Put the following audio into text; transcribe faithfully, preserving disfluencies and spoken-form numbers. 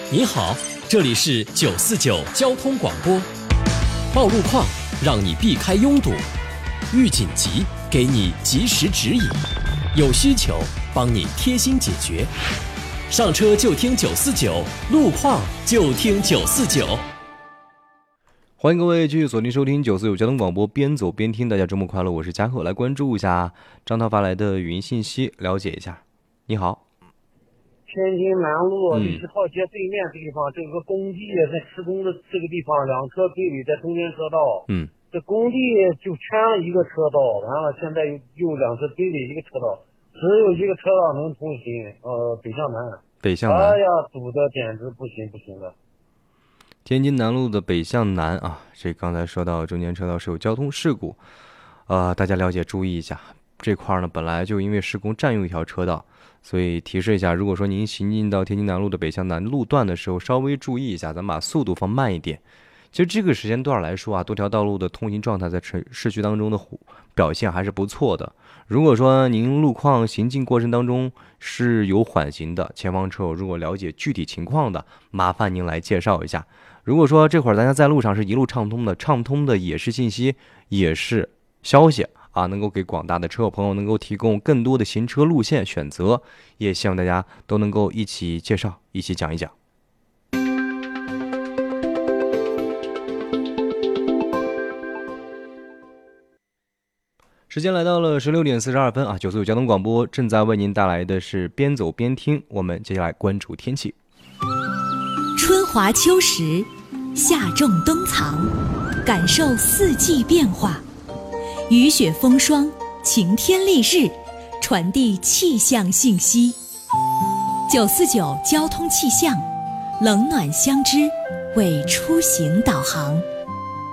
你好，这里是九四九交通广播。报路况，让你避开拥堵；遇紧急，给你及时指引；有需求，帮你贴心解决。上车就听九四九，路况就听九四九。 欢迎各位继续锁定收听九四九交通广播，边走边听。大家周末快乐，我是嘉贺。来关注一下张涛发来的语音信息，了解一下。你好， 天津南路六十号街对面这个地方，这个工地在施工的这个地方，两车对垒在中间车道。 嗯， 这工地就圈了一个车道，完了现在又又两车对垒一个车道，只有一个车道能通行，呃，北向南。 北向南。 哎呀，堵的简直不行不行的。 天津南路的北向南啊，这刚才说到中间车道是有交通事故，呃，大家了解注意一下。这块呢，本来就因为施工占用一条车道，所以提示一下，如果说您行进到天津南路的北向南路段的时候，稍微注意一下，咱们把速度放慢一点。其实这个时间段来说啊，多条道路的通行状态在市区当中的表现还是不错的。如果说您路况行进过程当中是有缓行的，前方车友如果了解具体情况的，麻烦您来介绍一下。如果说这会儿大家在路上是一路畅通的，畅通的也是信息，也是消息啊，能够给广大的车友朋友能够提供更多的行车路线选择，也希望大家都能够一起介绍，一起讲一讲。时间来到了十六点四十二分啊，九四九交通广播正在为您带来的是边走边听，我们接下来关注天气。 春华秋实，夏种冬藏，感受四季变化。雨雪风霜，晴天丽日，传递气象信息。九四九交通气象，冷暖相知，为出行导航。